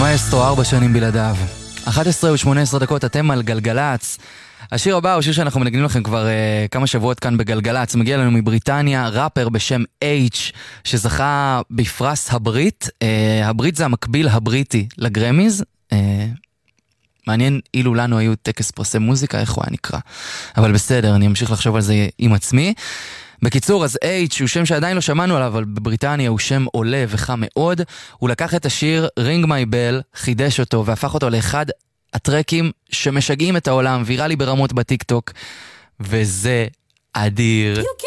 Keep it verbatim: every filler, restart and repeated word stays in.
המאסטרו, ארבע שנים בלעדיו. אחת עשרה ושמונה עשרה דקות, אתם על גלגלץ. השיר הבא הוא שיר שאנחנו מנגנים לכם כבר uh, כמה שבועות כאן בגלגלץ. מגיע לנו מבריטניה, ראפר בשם H, שזכה בפרס הברית. Uh, הברית זה המקביל הבריטי לגרמיז. Uh, מעניין אילו לנו היו טקס פרסי מוזיקה, איך הוא היה נקרא. אבל בסדר, אני אמשיך לחשוב על זה עם עצמי. בקיצור, אז H הוא שם שעדיין לא שמענו עליו, אבל בבריטניה הוא שם עולה וחם מאוד. הוא לקח את השיר Ring My Bell, חידש אותו והפך אותו לאחד הטרקים שמשגעים את העולם, ויראלי ברמות בטיק טוק, וזה אדיר.